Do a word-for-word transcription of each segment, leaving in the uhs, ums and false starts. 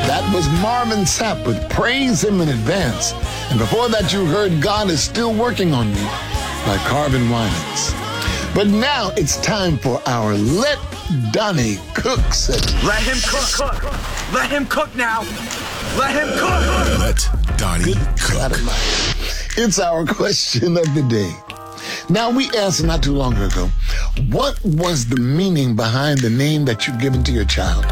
That was Marvin Sapp with Praise Him in Advance. And before that, you heard God Is Still Working on Me by Carvin Winans. But now it's time for our Let Donnie Cook segment. Let him cook. cook. Let him cook now. Let him cook. Let Donnie Good cook. It's our question of the day. Now, we asked not too long ago, what was the meaning behind the name that you've given to your child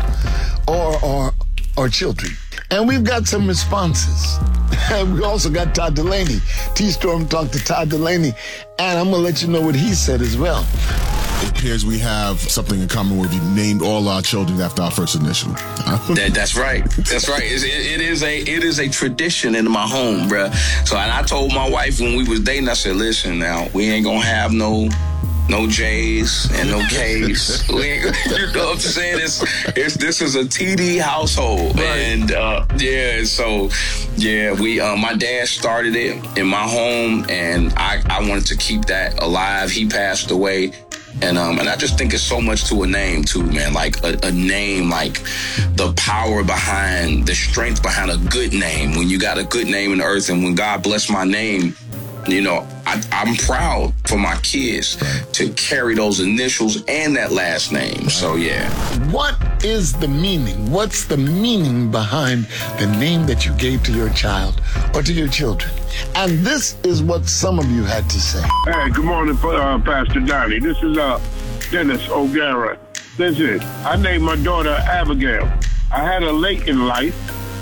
or or or children? And we've got some responses. And we also got Todd Delaney. T-Storm talked to Todd Delaney, and I'm going to let you know what he said as well. It appears we have something in common where we named all our children after our first initial. that, that's right. That's right. It's, it, it is a it is a tradition in my home, bruh. So and I told my wife when we was dating, I said, listen, now, we ain't going to have no... No J's and no K's. We ain't, you know what I'm saying? It's, it's, this is a T D household. Right. And, uh, yeah, so, yeah, we, uh, my dad started it in my home, and I, I wanted to keep that alive. He passed away. And um, and I just think it's so much to a name, too, man. Like, a, a name, like, the power behind, the strength behind a good name. When you got a good name in the earth, and when God blessed my name, you know, I, I'm proud for my kids to carry those initials and that last name. So, yeah. What is the meaning? What's the meaning behind the name that you gave to your child or to your children? And this is what some of you had to say. Hey, good morning, uh, Pastor Donnie. This is uh, Dennis O'Gara. Listen, I named my daughter Abigail. I had her late in life,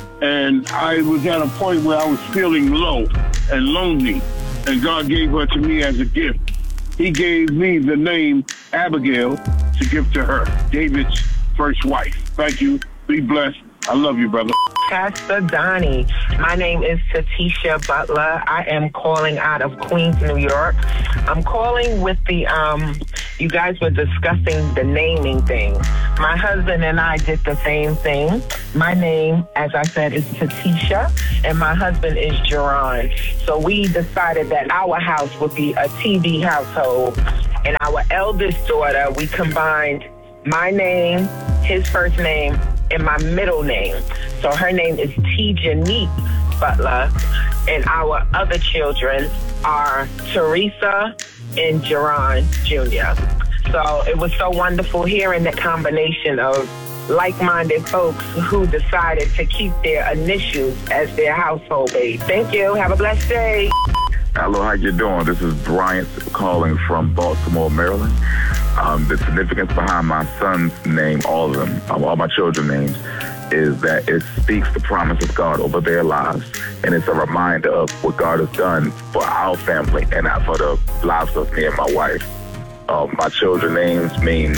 and I was at a point where I was feeling low and lonely. And God gave her to me as a gift. He gave me the name Abigail to give to her, David's first wife. Thank you. Be blessed. I love you, brother. Pastor Donnie, my name is Tatisha Butler. I am calling out of Queens, New York. I'm calling with the, um, you guys were discussing the naming thing. My husband and I did the same thing. My name, as I said, is Tatisha, and my husband is Jerron. So we decided that our house would be a T V household. And our eldest daughter, we combined my name, his first name, and my middle name. So her name is T-Janique Butler, and our other children are Teresa and Jerron Junior So it was so wonderful hearing that combination of like-minded folks who decided to keep their initials as their household base. Thank you. Have a blessed day. Hello, how you doing? This is Bryant calling from Baltimore, Maryland. Um, the significance behind my son's name, all of them, um, all my children's names, is that it speaks the promise of God over their lives. And it's a reminder of what God has done for our family and not for the lives of me and my wife. Um, my children's names mean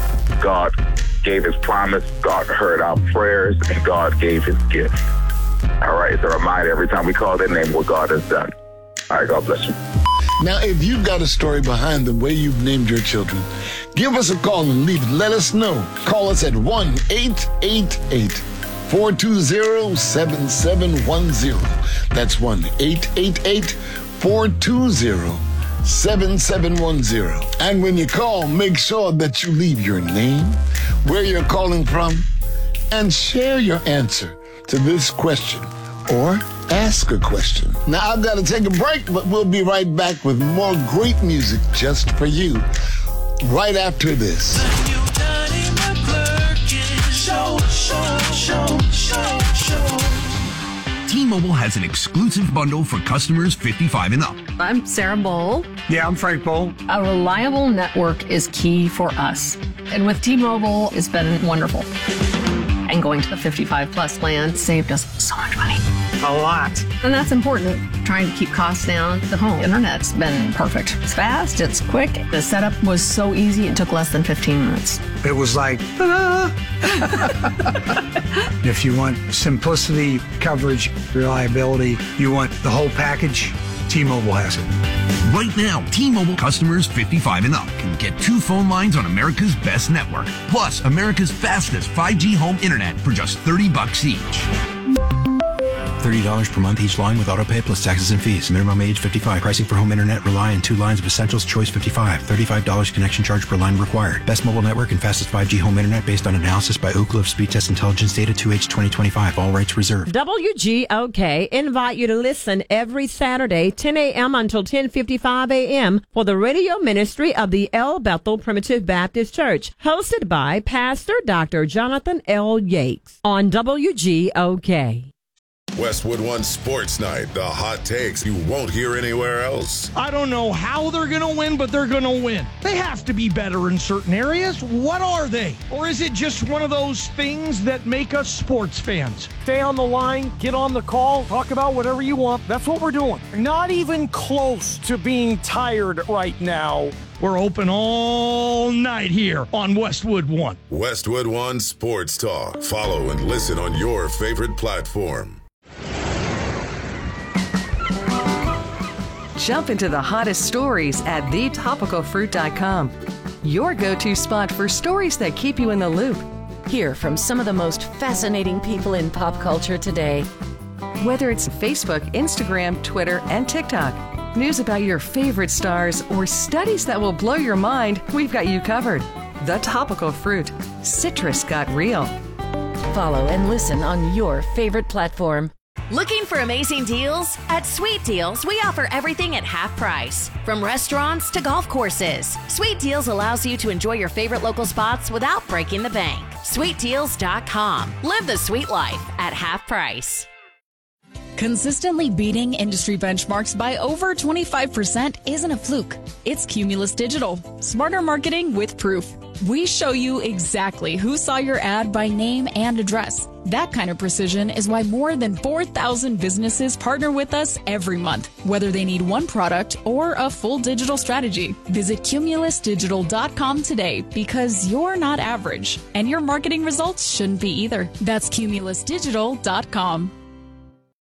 God gave his promise, God heard our prayers, and God gave his gift. All right, it's a reminder every time we call their name what God has done. All right, God bless you. Now, if you've got a story behind the way you've named your children, give us a call and leave it. Let us know. Call us at one eight eight eight, four two zero, seven seven one zero. That's one eight eight eight, four two zero, seven seven one zero. And when you call, make sure that you leave your name, where you're calling from, and share your answer to this question or ask a question. Now, I've got to take a break, but we'll be right back with more great music just for you right after this. T-Mobile has an exclusive bundle for customers fifty-five and up. I'm Sarah Bowl. Yeah, I'm Frank Bowl. A reliable network is key for us. And with T-Mobile, it's been wonderful. And going to the fifty-five plus plan saved us so much money. A lot. And that's important. Trying to keep costs down. The home internet's been perfect. It's fast, it's quick. The setup was so easy, it took less than fifteen minutes. It was like, ah. If you want simplicity, coverage, reliability, you want the whole package, T-Mobile has it. Right now, T-Mobile customers fifty-five and up can get two phone lines on America's best network, plus America's fastest five G home internet for just thirty bucks each. thirty dollars per month each line with autopay plus taxes and fees. Minimum age fifty-five. Pricing for home internet rely on two lines of Essentials Choice fifty-five. thirty-five dollars connection charge per line required. Best mobile network and fastest five G home internet based on analysis by Ookla of Speed Test Intelligence Data two H twenty twenty-five. All rights reserved. W G O K invite you to listen every Saturday, ten a.m. until ten fifty-five a.m. for the radio ministry of the El Bethel Primitive Baptist Church, hosted by Pastor Doctor Jonathan L. Yates on W G O K. Westwood One Sports Night, the hot takes you won't hear anywhere else. I don't know how they're going to win, but they're going to win. They have to be better in certain areas. What are they? Or is it just one of those things that make us sports fans? Stay on the line, get on the call, talk about whatever you want. That's what we're doing. Not even close to being tired right now. We're open all night here on Westwood One. Westwood One Sports Talk. Follow and listen on your favorite platform. Jump into the hottest stories at the topical fruit dot com. Your go-to spot for stories that keep you in the loop. Hear from some of the most fascinating people in pop culture today. Whether it's Facebook, Instagram, Twitter, and TikTok, news about your favorite stars, or studies that will blow your mind, we've got you covered. The Topical Fruit. Citrus got real. Follow and listen on your favorite platform. Looking for amazing deals? At Sweet Deals, we offer everything at half price. From restaurants to golf courses, Sweet Deals allows you to enjoy your favorite local spots without breaking the bank. sweet deals dot com. Live the sweet life at half price. Consistently beating industry benchmarks by over twenty-five percent isn't a fluke. It's Cumulus Digital. Smarter marketing with proof. We show you exactly who saw your ad by name and address. That kind of precision is why more than four thousand businesses partner with us every month, whether they need one product or a full digital strategy. Visit cumulus digital dot com today, because you're not average, and your marketing results shouldn't be either. That's cumulus digital dot com.